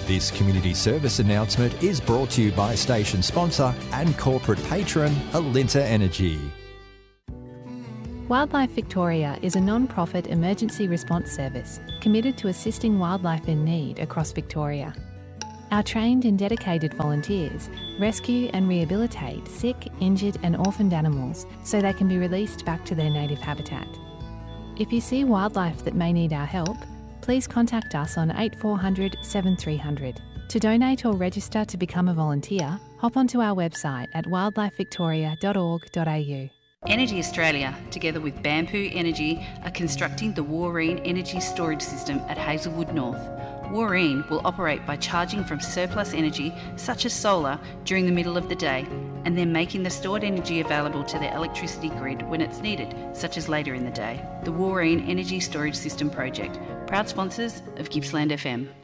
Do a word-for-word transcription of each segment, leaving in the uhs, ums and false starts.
This community service announcement is brought to you by station sponsor and corporate patron Alinta Energy. Wildlife Victoria is a non-profit emergency response service committed to assisting wildlife in need across Victoria. Our trained and dedicated volunteers rescue and rehabilitate sick, injured and orphaned animals so they can be released back to their native habitat. If you see wildlife that may need our help, please contact us on eight four hundred, seven three hundred. To donate or register to become a volunteer, hop onto our website at wildlife victoria dot org dot a u. Energy Australia, together with Bamboo Energy, are constructing the Warreen Energy Storage System at Hazelwood North. Warreen will operate by charging from surplus energy, such as solar, during the middle of the day, and then making the stored energy available to the electricity grid when it's needed, such as later in the day. The Warreen Energy Storage System Project, proud sponsors of Gippsland F M.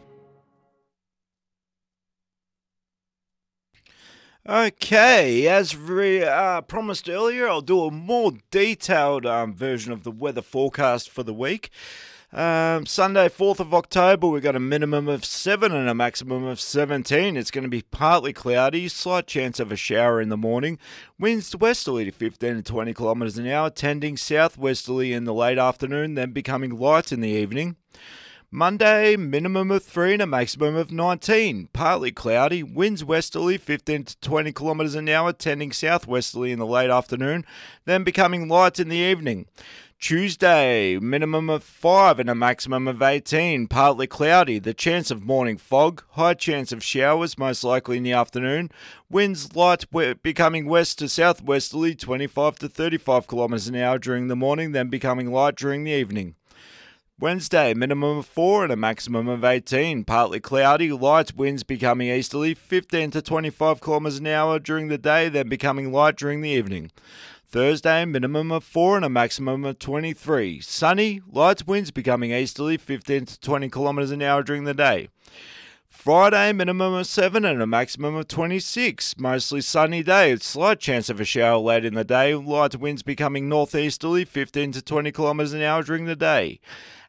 Okay, as re, uh, promised earlier, I'll do a more detailed um, version of the weather forecast for the week. Um, Sunday, fourth of October, we've got a minimum of seven and a maximum of seventeen. It's going to be partly cloudy, slight chance of a shower in the morning. Winds westerly to fifteen to twenty kilometres an hour, tending southwesterly in the late afternoon, then becoming light in the evening. Monday, minimum of three and a maximum of nineteen. Partly cloudy, winds westerly fifteen to twenty kilometres an hour, tending southwesterly in the late afternoon, then becoming light in the evening. Tuesday, minimum of five and a maximum of eighteen. Partly cloudy, the chance of morning fog, high chance of showers, most likely in the afternoon. Winds light becoming west to southwesterly, twenty-five to thirty-five kilometres an hour during the morning, then becoming light during the evening. Wednesday, minimum of four and a maximum of eighteen. Partly cloudy, light winds becoming easterly, fifteen to twenty-five kilometres an hour during the day, then becoming light during the evening. Thursday, minimum of four and a maximum of twenty-three. Sunny, light winds becoming easterly, fifteen to twenty kilometres an hour during the day. Friday, minimum of seven and a maximum of twenty-six. Mostly sunny day, slight chance of a shower late in the day. Light winds becoming northeasterly, fifteen to twenty kilometres an hour during the day.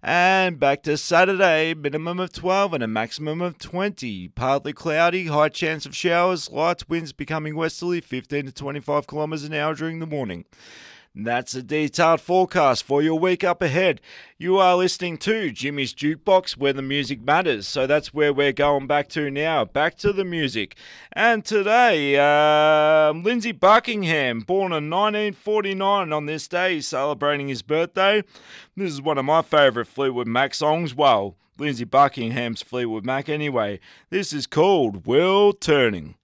And back to Saturday, minimum of twelve and a maximum of twenty. Partly cloudy, high chance of showers, light winds becoming westerly, fifteen to twenty-five kilometres an hour during the morning. That's a detailed forecast for your week up ahead. You are listening to Jimmy's Jukebox, where the music matters. So that's where we're going back to now. Back to the music. And today, uh, Lindsey Buckingham, born in nineteen forty-nine. On this day, he's celebrating his birthday. This is one of my favourite Fleetwood Mac songs. Well, Lindsey Buckingham's Fleetwood Mac anyway. This is called World Turning.